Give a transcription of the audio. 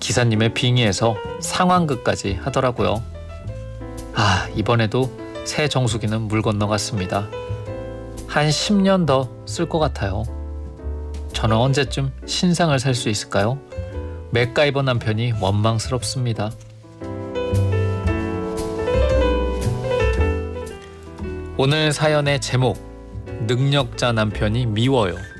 기사님의 빙의에서 상황극까지 하더라고요. 이번에도 새 정수기는 물 건너갔습니다. 한 10년 더 쓸 것 같아요. 저는 언제쯤 신상을 살 수 있을까요? 맥가이버 남편이 원망스럽습니다. 오늘 사연의 제목, 능력자 남편이 미워요.